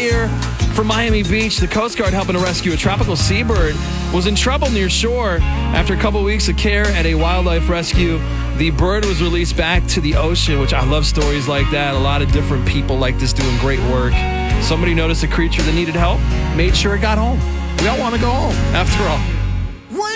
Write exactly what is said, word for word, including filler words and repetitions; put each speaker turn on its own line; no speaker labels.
here from Miami Beach. The Coast Guard helping to rescue a tropical seabird was in trouble near shore. After a couple weeks of care at a wildlife rescue, the bird was released back to the ocean, which I love stories like that. A lot of different people like this doing great work. Somebody noticed a creature that needed help, made sure it got home. We all want to go home, after all.